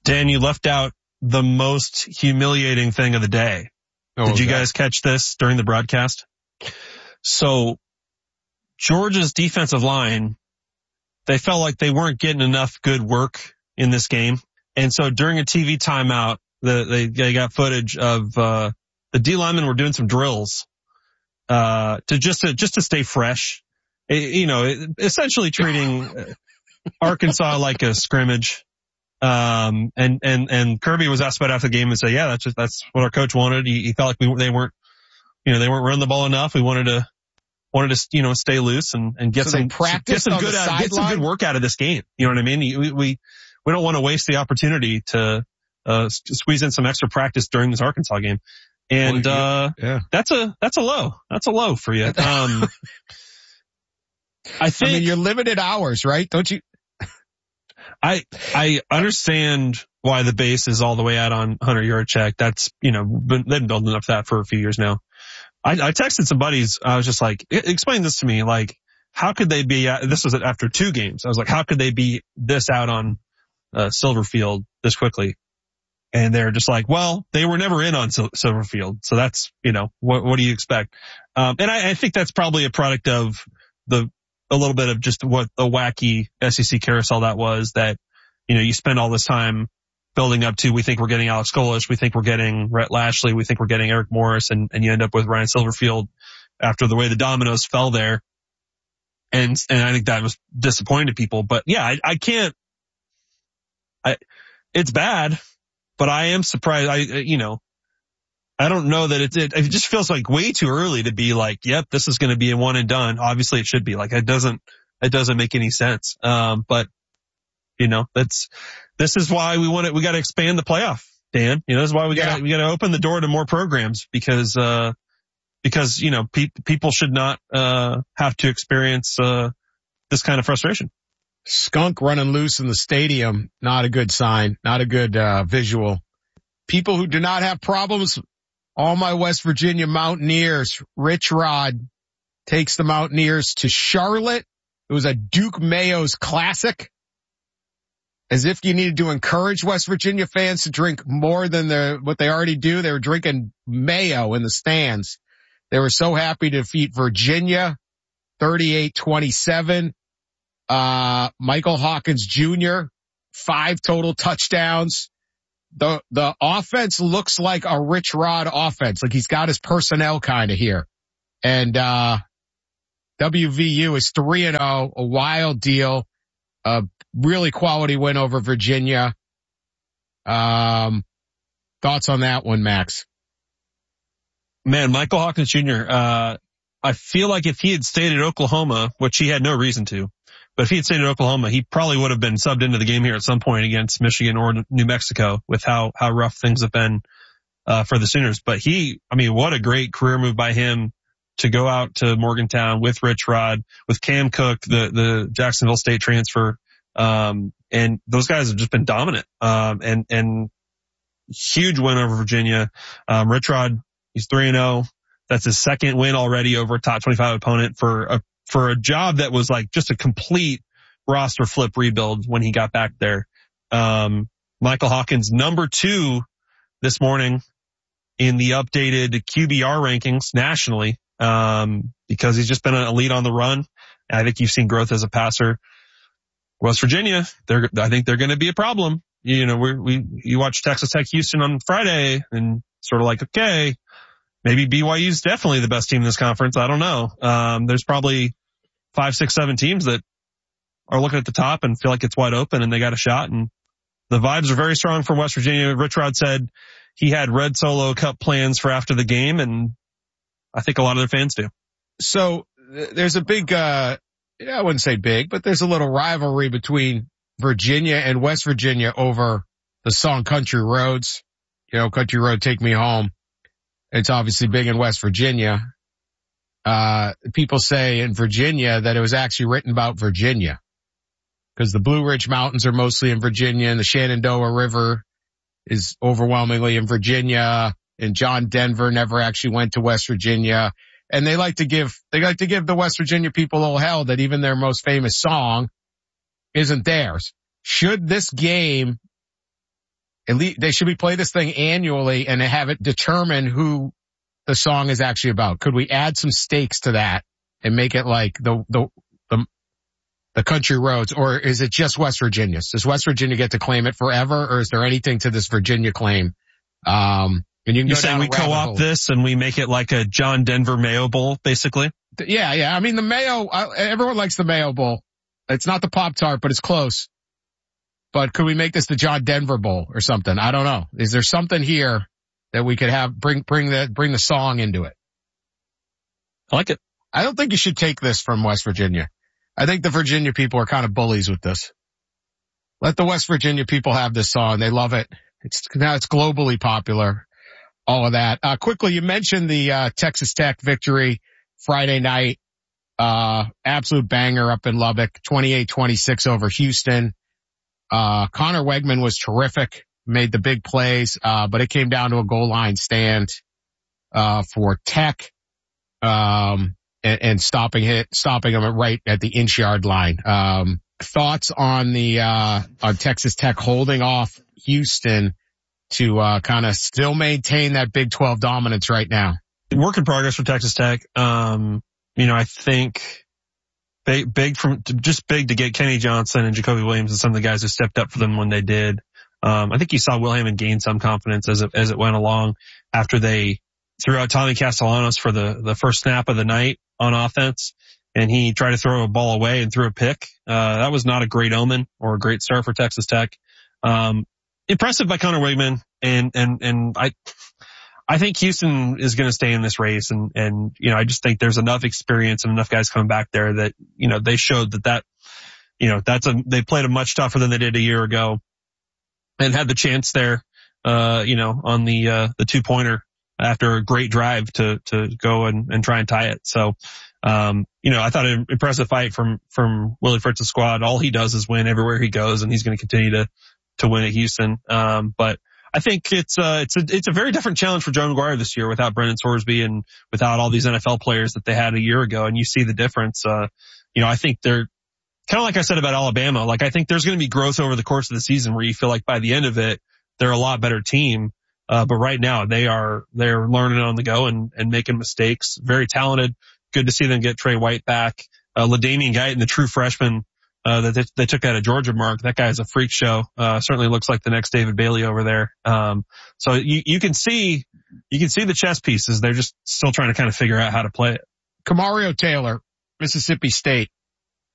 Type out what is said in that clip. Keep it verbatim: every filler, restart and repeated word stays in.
Dan, you left out the most humiliating thing of the day. Oh, Did you okay. guys catch this during the broadcast? So Georgia's defensive line, they felt like they weren't getting enough good work in this game. And so during a T V timeout, the, they, they got footage of, uh, the D linemen were doing some drills, uh, to just to, just to stay fresh. It, you know, it, essentially treating Arkansas like a scrimmage. Um, and, and, and Kirby was asked about it after the game and said, yeah, that's just, that's what our coach wanted. He, he felt like we, they weren't, you know, they weren't running the ball enough. We wanted to, wanted to, you know, stay loose and, and get so some, get some good, out, get some good work out of this game. You know what I mean? We, we, we don't want to waste the opportunity to, uh, squeeze in some extra practice during this Arkansas game. And, well, uh, yeah. that's a, that's a low. That's a low for you. Um, I think. I mean, you're limited hours, right? Don't you? I, I understand why the base is all the way out on Hunter Yurachek. That's, you know, been, they've been building up that for a few years now. I, I texted some buddies. I was just like, explain this to me. Like, how could they be, this was after two games. I was like, how could they be this out on, uh, Silverfield this quickly? And they're just like, well, they were never in on Sil- Silverfield. So that's, you know, what, what do you expect? Um, and I, I think that's probably a product of the, a little bit of just what a wacky S E C carousel that was, that, you know, you spend all this time building up to, we think we're getting Alex Golesh, we think we're getting Rhett Lashley, we think we're getting Eric Morris, and, and you end up with Ryan Silverfield after the way the dominoes fell there. And, and I think that was disappointing to people. But yeah, I, I can't, I, it's bad, but I am surprised. I, you know, I don't know that it, it, it just feels like way too early to be like, yep, this is going to be a one and done. Obviously it should be like, it doesn't, it doesn't make any sense. Um, but you know, that's, this is why we want it. We got to expand the playoff, Dan. You know, this is why we got to, yeah. we got to open the door to more programs because, uh, because, you know, pe- people should not, uh, have to experience, uh, this kind of frustration. Skunk running loose in the stadium. Not a good sign. Not a good, uh, visual. People who do not have problems. All my West Virginia Mountaineers. Rich Rod takes the Mountaineers to Charlotte. It was a Duke Mayo's classic. As if you needed to encourage West Virginia fans to drink more than the, what they already do. They were drinking Mayo in the stands. They were so happy to defeat Virginia thirty-eight twenty-seven. Uh, Michael Hawkins Junior, five total touchdowns. The, the offense looks like a Rich Rod offense. Like he's got his personnel kind of here. And, uh, W V U is three and oh, a wild deal. A really quality win over Virginia. Um, thoughts on that one, Max? Man, Michael Hawkins Junior, uh, I feel like if he had stayed at Oklahoma, which he had no reason to, but if he had stayed at Oklahoma, he probably would have been subbed into the game here at some point against Michigan or New Mexico with how, how rough things have been, uh, for the Sooners. But he, I mean, what a great career move by him to go out to Morgantown with Rich Rod, with Cam Cook, the, the Jacksonville State transfer. Um, and those guys have just been dominant. Um, and, and huge win over Virginia. Um, Rich Rod, he's three and oh. That's his second win already over a top twenty-five opponent for a, for a job that was like just a complete roster flip rebuild when he got back there. Um, Michael Hawkins, number two this morning in the updated Q B R rankings nationally, um, because he's just been an elite on the run. And I think you've seen growth as a passer. West Virginia, they're, I think they're going to be a problem. You know, we, we, you watch Texas Tech Houston on Friday and sort of like, okay, maybe B Y U's definitely the best team in this conference. I don't know. Um, there's probably five, six, seven teams that are looking at the top and feel like it's wide open and they got a shot. And the vibes are very strong from West Virginia. Rich Rod said he had Red Solo Cup plans for after the game, and I think a lot of their fans do. So there's a big, uh, I wouldn't say big, but there's a little rivalry between Virginia and West Virginia over the song Country Roads. You know, Country Road, Take Me Home. It's obviously big in West Virginia. Uh, people say in Virginia that it was actually written about Virginia because the Blue Ridge Mountains are mostly in Virginia and the Shenandoah River is overwhelmingly in Virginia, and John Denver never actually went to West Virginia. And they like to give, they like to give the West Virginia people a little hell that even their most famous song isn't theirs. Should this game At least they should be play this thing annually and have it determine who the song is actually about. Could we add some stakes to that and make it like the, the, the, the country roads, or is it just West Virginia? Does West Virginia get to claim it forever, or is there anything to this Virginia claim? Um, and you can You're go saying we co-opt this and we make it like a John Denver Mayo Bowl, basically? Yeah, yeah. I mean, the Mayo, uh, everyone likes the Mayo Bowl. It's not the Pop-Tart, but it's close. But could we make this the John Denver Bowl or something? I don't know. Is there something here that we could have, bring, bring the, bring the song into it? I like it. I don't think you should take this from West Virginia. I think the Virginia people are kind of bullies with this. Let the West Virginia people have this song. They love it. It's, now it's globally popular. All of that. Uh, quickly, you mentioned the, uh, Texas Tech victory Friday night. Uh, absolute banger up in Lubbock, twenty-eight twenty-six over Houston. Uh, Connor Wegman was terrific, made the big plays, uh, but it came down to a goal line stand, uh, for Tech, um, and, and stopping it, stopping them right at the inch yard line. Um, thoughts on the, uh, on Texas Tech holding off Houston to, uh, kind of still maintain that Big twelve dominance right now? Work in progress for Texas Tech. Um, you know, I think, Big, big from, just big to get Kenny Johnson and Jacoby Williams and some of the guys who stepped up for them when they did. Um, I think you saw Wilhelm gain some confidence as it, as it went along after they threw out Tommy Castellanos for the, the first snap of the night on offense. And he tried to throw a ball away and threw a pick. Uh, that was not a great omen or a great start for Texas Tech. Um, impressive by Connor Wegman. And, and, and I, I think Houston is going to stay in this race, and, and, you know, I just think there's enough experience and enough guys coming back there that, you know, they showed that that, you know, that's a, they played a much tougher than they did a year ago and had the chance there, uh, you know, on the, uh, the two pointer after a great drive to, to go and, and try and tie it. So, um, you know, I thought an impressive fight from, from Willie Fritz's squad. All he does is win everywhere he goes, and he's going to continue to, to win at Houston. Um, but, I think it's uh it's a it's a very different challenge for Joe McGuire this year without Brendan Sorsby and without all these N F L players that they had a year ago, and you see the difference. Uh, you know, I think they're kind of like I said about Alabama. Like I think there's going to be growth over the course of the season where you feel like by the end of it they're a lot better team. Uh, but right now they are they're learning on the go and and making mistakes. Very talented. Good to see them get Trey White back. Uh, LaDainian Guyton, the true freshman. Uh, that they, they took out of Georgia, Mark. That guy is a freak show. Uh, certainly looks like the next David Bailey over there. Um, so you, you can see, you can see the chess pieces. They're just still trying to kind of figure out how to play it. Kamario Taylor, Mississippi State.